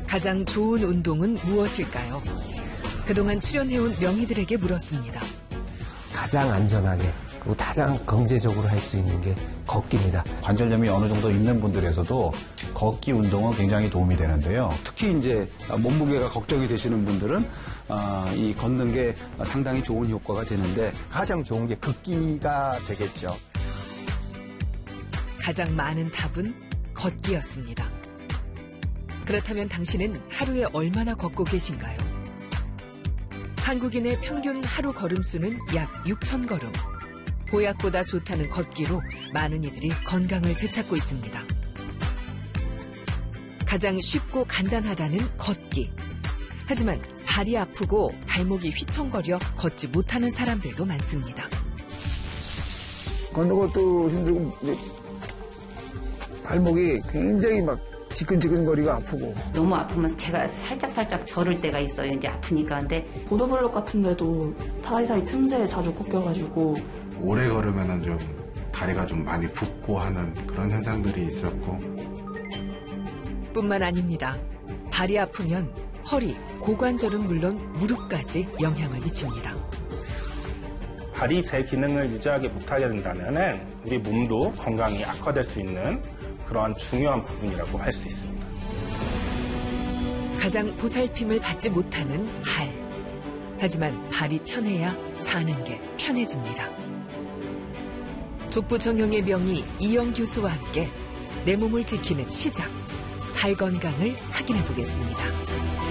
가장 좋은 운동은 무엇일까요? 그동안 출연해온 명의들에게 물었습니다. 가장 안전하게 그리고 가장 경제적으로 할 수 있는 게 걷기입니다. 관절염이 어느 정도 있는 분들에서도 걷기 운동은 굉장히 도움이 되는데요. 특히 이제 몸무게가 걱정이 되시는 분들은 이 걷는 게 상당히 좋은 효과가 되는데 가장 좋은 게 걷기가 되겠죠. 가장 많은 답은 걷기였습니다. 그렇다면 당신은 하루에 얼마나 걷고 계신가요? 한국인의 평균 하루 걸음수는 약 6,000걸음. 보약보다 좋다는 걷기로 많은 이들이 건강을 되찾고 있습니다. 가장 쉽고 간단하다는 걷기. 하지만 발이 아프고 발목이 휘청거려 걷지 못하는 사람들도 많습니다. 걷는 것도 힘들고 발목이 굉장히 막 지끈지끈거리가 아프고. 너무 아프면 제가 살짝 저를 때가 있어요. 이제 아프니까. 근데 보도블록 같은 데도 사이사이 틈새에 자주 꺾여가지고 오래 걸으면은 좀 다리가 좀 많이 붓고 하는 그런 현상들이 있었고. 뿐만 아닙니다. 발이 아프면 허리, 고관절은 물론 무릎까지 영향을 미칩니다. 발이 제 기능을 유지하게 못하게 된다면 우리 몸도 건강이 악화될 수 있는 그러한 중요한 부분이라고 할 수 있습니다. 가장 보살핌을 받지 못하는 발. 하지만 발이 편해야 사는 게 편해집니다. 족부 정형의 명의 이영 교수와 함께 내 몸을 지키는 시작, 발 건강을 확인해 보겠습니다.